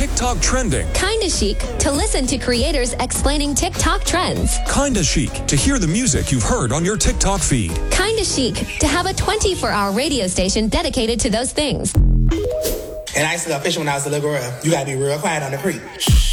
TikTok trending. Kinda Chic, to listen to creators explaining TikTok trends. Kinda Chic, to hear the music you've heard on your TikTok feed. Kinda Chic, to have a 24-hour radio station dedicated to those things. And I used to go fishing when I was a little girl. You gotta be real quiet on the creek.